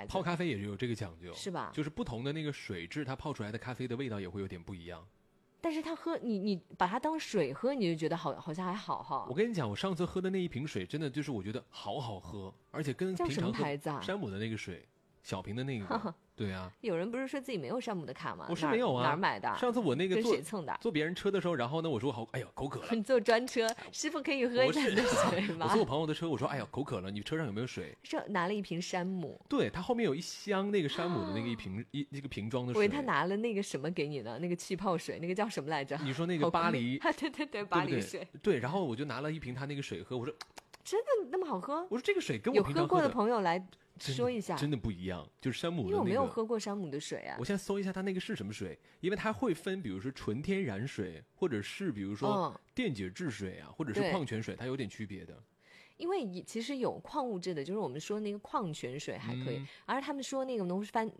孩子。 泡咖啡也是有这个讲究， 是吧？ 就是不同的那个水质，它泡出来的咖啡的味道也会有点不一样。 但是他喝你把它当水喝，你就觉得好像还好哈。 我跟你讲，我上次喝的那一瓶水，真的就是我觉得好好喝，而且跟叫什么平常牌子啊？ 山姆的那个水，小瓶的那个，对啊。 有人不是说自己没有山姆的卡吗？ 我是没有啊， 哪儿买的？ 上次我那个跟谁蹭的？ 坐别人车的时候，然后呢，我说好，哎呀，口渴了。 你坐专车，师傅可以喝一下你的水吗？ 我坐我朋友的车，我说哎呀，口渴了，你车上有没有水？ 是拿了一瓶山姆。 对，他后面有一箱那个山姆的那个一个瓶装的水。 我以为他拿了那个什么给你呢？那个气泡水，那个叫什么来着？ 你说那个巴黎？ 对，巴黎水。 对，然后我就拿了一瓶他那个水喝，我说真的那么好喝？ 我说这个水跟我有平常喝过的朋友来说一下， 真的不一样，就是山姆的那个。 因为我没有喝过山姆的水啊。 我现在搜一下它那个是什么水，因为它会分，比如说纯天然水，或者是比如说电解质水啊，或者是矿泉水，它有点区别的。 因为其实有矿物质的，就是我们说那个矿泉水还可以，而他们说那个农山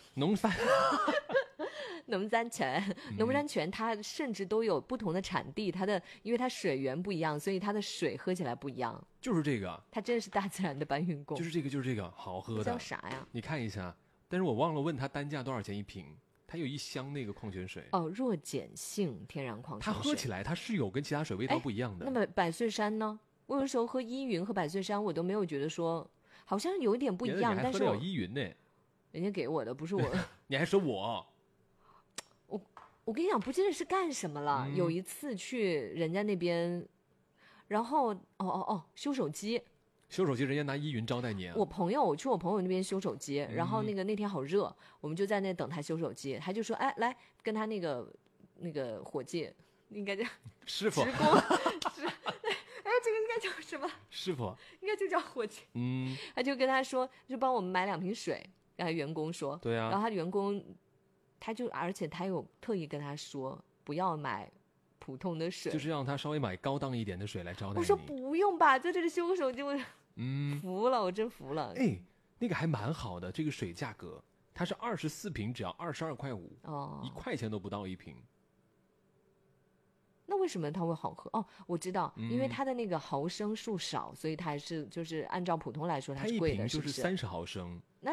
泉，它甚至都有不同的产地，因为它水源不一样，所以它的水喝起来不一样。 就是这个， 它真的是大自然的搬运工。 就是这个，好喝的。 叫啥呀？ 你看一下，但是我忘了问它单价多少钱一瓶。它有一箱那个矿泉水哦，弱碱性天然矿泉水。 它喝起来它是有跟其他水味道不一样的。 那么百岁山呢？我有时候喝依云和百岁山，我都没有觉得说好像有一点不一样。但是喝了依云呢， 人家给我的不是我。 你还说我跟你讲，不记得是干什么了。有一次去人家那边，然后修手机， 人家拿依云招待你啊。 我去我朋友那边修手机，然后那天好热，我们就在那等他修手机，他就说哎来跟他那个伙计应该叫师傅职工这个应该叫什么？ 师傅应该就叫伙计。他就跟他说，就帮我们买2瓶水，让他员工说。 对啊。 然后他的员工，而且他有特意跟他说，不要买普通的水， 就是让他稍微买高档一点的水来招待你。 我说不用吧，在这里修个手机，我服了，我真服了。 哎，那个还蛮好的，这个水价格，它是24瓶，只要22.5块，1块钱都不到一瓶。 那为什么它会好喝？哦，我知道，因为它的那个毫升数少，所以它还是就是按照普通来说它是贵的， 它一瓶就是30毫升。 那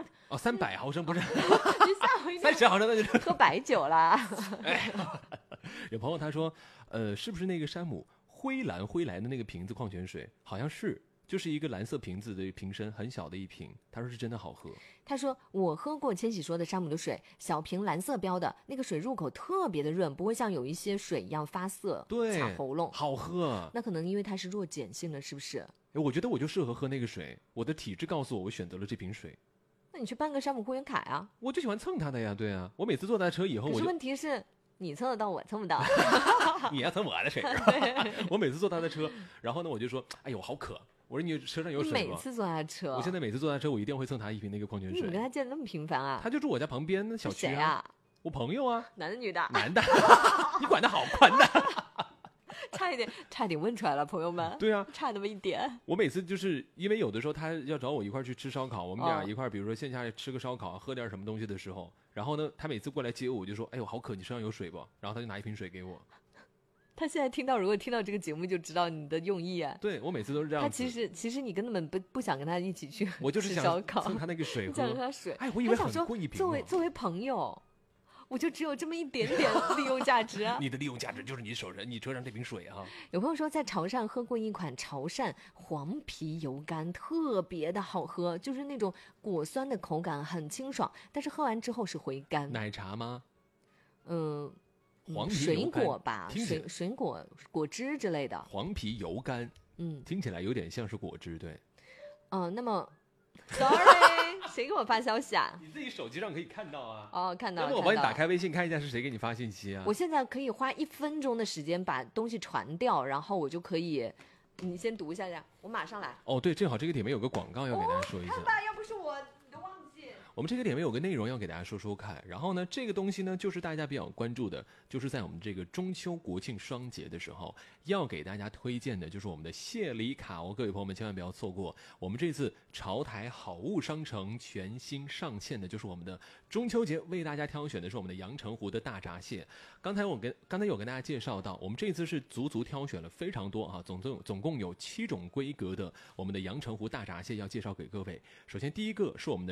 300毫升不是？ 你吓我一跳 ！30毫升那就是喝白酒啦。 有朋友他说，是不是那个山姆灰蓝的那个瓶子矿泉水？好像是。就是一个蓝色瓶子的瓶身，很小的一瓶。他说是真的好喝。 他说我喝过千玺说的山姆的水，小瓶蓝色标的，那个水入口特别的润，不会像有一些水一样发涩， 对， 卡喉咙， 好喝。 那可能因为它是弱碱性的，是不是？ 我觉得我就适合喝那个水，我的体质告诉我选择了这瓶水。 那你去办个山姆会员卡啊。 我就喜欢蹭它的呀，对啊，我每次坐在车以后， 可是问题是你蹭得到，我蹭不到。 你要蹭我的水。我每次坐他的车，然后呢我就说，哎呦好渴。我说你车上有水吗？ 你每次坐他车， 我现在每次坐他车，我一定会蹭他一瓶那个矿泉水。 你跟他见得那么频繁啊？ 他就住我家旁边的小区啊。 谁啊？ 我朋友啊。 男的女的？ 男的。你管得好宽的。 差点问出来了，朋友们。 对啊， 差那么一点。 我每次就是因为有的时候他要找我一块去吃烧烤，我们俩一块，比如说线下吃个烧烤，喝点什么东西的时候，然后呢，他每次过来接我，我就说，哎呦好渴，你身上有水不？然后他就拿一瓶水给我。 他现在如果听到这个节目，就知道你的用意啊。 对，我每次都是这样子。 他其实你根本不想跟他一起去吃烧烤， 我就是想蹭他那个水喝。 想他水。 哎，我以为很贵一瓶。 作为朋友，我就只有这么一点点利用价值啊。 你的利用价值就是你手上你车上这瓶水啊。 有朋友说在潮汕喝过一款潮汕黄皮油柑，特别的好喝，就是那种果酸的口感，很清爽，但是喝完之后是回甘。 奶茶吗？ 黄皮水果吧，水果汁之类的。 黄皮油柑，听起来有点像是果汁，对。 那么 ，sorry， 谁给我发消息啊？ 你自己手机上可以看到啊。 哦，看到了。 那我帮你打开微信看一下是谁给你发信息啊？ 我现在可以花1分钟的时间把东西传掉，然后我就可以，你先读一下，我马上来。 哦，对，正好这个点面有个广告要给大家说一下。 看吧，要不是我，你都忘记。 我们这个点位有个内容要给大家说说看，然后呢，这个东西呢，就是大家比较关注的，就是在我们这个中秋国庆双节的时候，要给大家推荐的就是我们的谢礼卡哦，各位朋友们千万不要错过。我们这次潮台好物商城全新上线的就是我们的中秋节为大家挑选的是我们的阳澄湖的大闸蟹。刚才有跟大家介绍到，我们这次是足挑选了非常多啊，总共有7种规格的我们的阳澄湖大闸蟹要介绍给各位。首先第一个是我们的